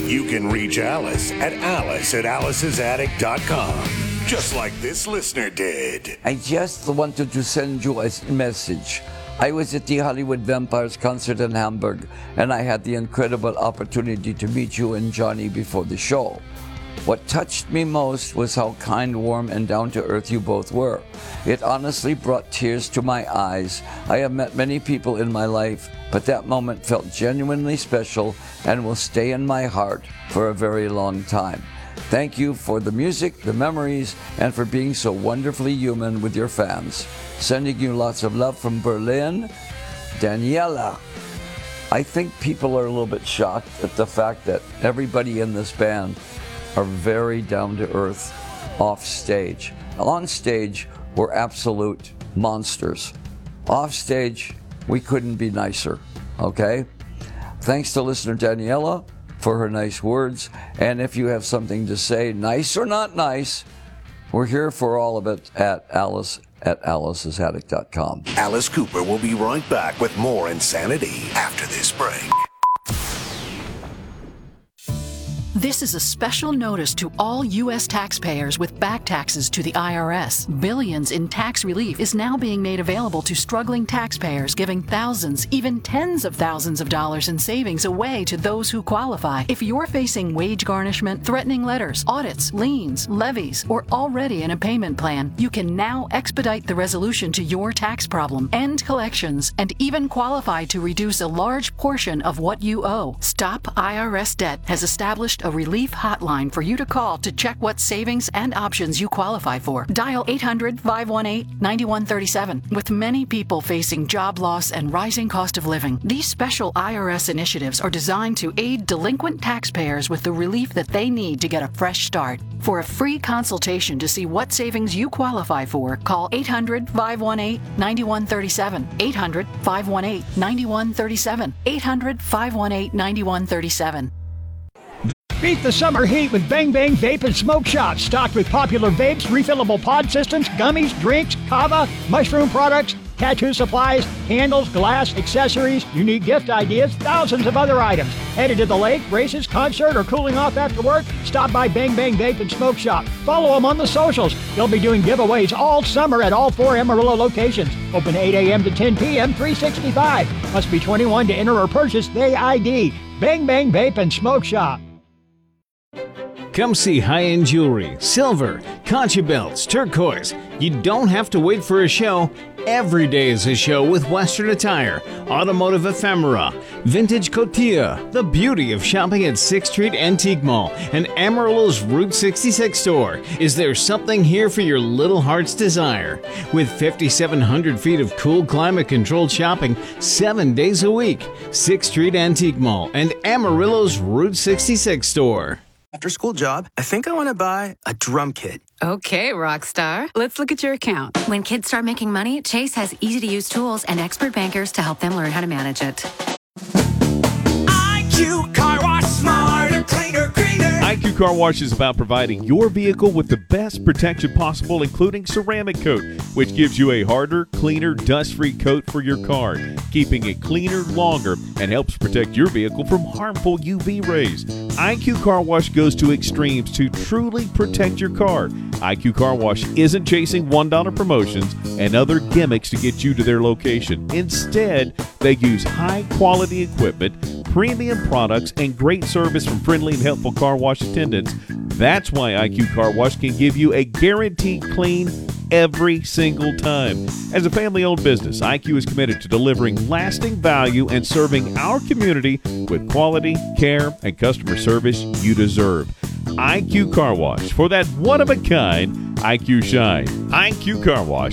You can reach Alice at alicesattic.com, just like this listener did. I just wanted to send you a message. I was at the Hollywood Vampires concert in Hamburg, and I had the incredible opportunity to meet you and Johnny before the show. What touched me most was how kind, warm, and down-to-earth you both were. It honestly brought tears to my eyes. I have met many people in my life, but that moment felt genuinely special and will stay in my heart for a very long time. Thank you for the music, the memories, and for being so wonderfully human with your fans. Sending you lots of love from Berlin, Daniela. I think people are a little bit shocked at the fact that everybody in this band are very down-to-earth off stage. On stage, we're absolute monsters. Off stage, we couldn't be nicer, okay? Thanks to listener Daniela for her nice words. And if you have something to say, nice or not nice, we're here for all of it at alicesattic.com. Alice Cooper will be right back with more insanity after this break. This is a special notice to all U.S. taxpayers with back taxes to the IRS. Billions in tax relief is now being made available to struggling taxpayers, giving thousands, even tens of thousands of dollars in savings away to those who qualify. If you're facing wage garnishment, threatening letters, audits, liens, levies, or already in a payment plan, you can now expedite the resolution to your tax problem, end collections, and even qualify to reduce a large portion of what you owe. Stop IRS Debt has established a relief hotline for you to call to check what savings and options you qualify for. Dial 800-518-9137. With many people facing job loss and rising cost of living, these special IRS initiatives are designed to aid delinquent taxpayers with the relief that they need to get a fresh start. For a free consultation to see what savings you qualify for, call 800-518-9137. 800-518-9137. 800-518-9137. Beat the summer heat with Bang Bang Vape and Smoke Shop. Stocked with popular vapes, refillable pod systems, gummies, drinks, kava, mushroom products, tattoo supplies, candles, glass, accessories, unique gift ideas, thousands of other items. Headed to the lake, races, concert, or cooling off after work? Stop by Bang Bang Vape and Smoke Shop. Follow them on the socials. They'll be doing giveaways all summer at all 4 Amarillo locations. Open 8 a.m. to 10 p.m., 365. Must be 21 to enter or purchase the ID. Bang Bang Vape and Smoke Shop. Come see high-end jewelry, silver, concha belts, turquoise. You don't have to wait for a show. Every day is a show with Western attire, automotive ephemera, vintage cotilla, the beauty of shopping at 6th Street Antique Mall and Amarillo's Route 66 store. Is there something here for your little heart's desire? With 5,700 feet of cool climate-controlled shopping 7 days a week, 6th Street Antique Mall and Amarillo's Route 66 store. After school job, I think I want to buy a drum kit. Okay, Rockstar. Let's look at your account. When kids start making money, Chase has easy-to-use tools and expert bankers to help them learn how to manage it. IQ Car Wash, smarter, cleaner, greener. IQ Car Wash is about providing your vehicle with the best protection possible, including ceramic coat, which gives you a harder, cleaner, dust-free coat for your car, keeping it cleaner longer and helps protect your vehicle from harmful UV rays. IQ Car Wash goes to extremes to truly protect your car. IQ Car Wash isn't chasing $1 promotions and other gimmicks to get you to their location. Instead, they use high-quality equipment, premium products, and great service from friendly and helpful car wash attendants. That's why IQ Car Wash can give you a guaranteed clean every single time. As a family-owned business, IQ is committed to delivering lasting value and serving our community with quality, care, and customer service you deserve. IQ Car Wash, for that one-of-a-kind IQ shine. IQ Car Wash.